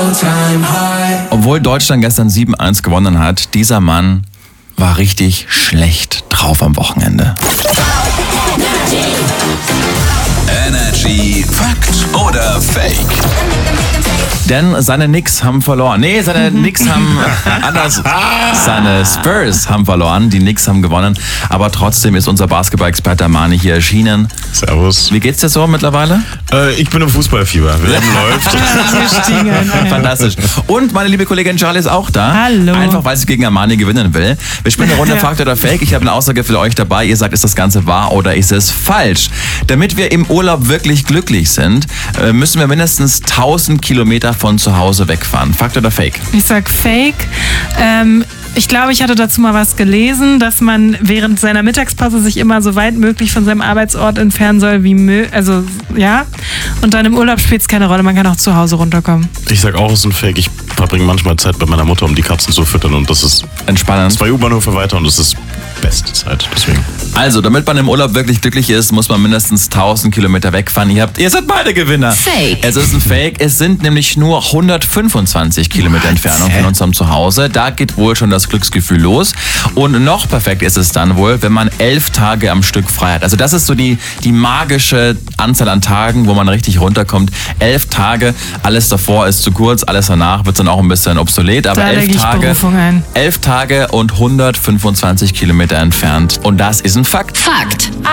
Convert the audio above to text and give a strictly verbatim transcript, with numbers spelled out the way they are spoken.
Obwohl Deutschland gestern sieben eins gewonnen hat, dieser Mann war richtig schlecht drauf am Wochenende. Energy Fakt oder Fake? Denn seine Knicks haben verloren. Nee, seine Knicks haben anders. Seine Spurs haben verloren, die Knicks haben gewonnen. Aber trotzdem ist unser Basketball-Experte Mani hier erschienen. Servus. Wie geht's dir so mittlerweile? Äh, ich bin im Fußballfieber. Werden läuft. Fantastisch. Und meine liebe Kollegin Charlie ist auch da. Hallo. Einfach, weil sie gegen Armani gewinnen will. Wir spielen eine Runde Ja. Fakt oder Fake. Ich habe eine Aussage für euch dabei. Ihr sagt, ist das Ganze wahr oder ist es falsch? Damit wir im Urlaub wirklich glücklich sind, äh, müssen wir mindestens tausend Kilometer von zu Hause wegfahren. Fakt oder Fake? Ich sag Fake. Ähm, ich glaube, ich hatte dazu mal was gelesen, dass man während seiner Mittagspause sich immer so weit möglich von seinem Arbeitsort entfernen soll wie möglich. Also, ja. Und dann im Urlaub spielt es keine Rolle. Man kann auch zu Hause runterkommen. Ich sag auch, es ist ein Fake. Ich verbringe manchmal Zeit bei meiner Mutter, um die Katzen zu füttern. Und das ist Entspannend. zwei U-Bahnhöfe weiter und das ist beste Zeit. Deswegen. Also, damit man im Urlaub wirklich glücklich ist, muss man mindestens tausend Kilometer wegfahren. Ihr habt, ihr seid beide Gewinner. Fake. Es ist ein Fake. Es sind nämlich nur hundertfünfundzwanzig Kilometer Entfernung von unserem Zuhause. Da geht wohl schon das Glücksgefühl los. Und noch perfekt ist es dann wohl, wenn man elf Tage am Stück frei hat. Also das ist so die, die magische Anzahl an Tagen, wo man richtig runterkommt. Elf Tage, alles davor ist zu kurz, alles danach wird dann auch ein bisschen obsolet. Aber Da elf lege ich Tage, Berufung ein. elf Tage und hundertfünfundzwanzig Kilometer entfernt. Und das ist ein Fakt. Fakt.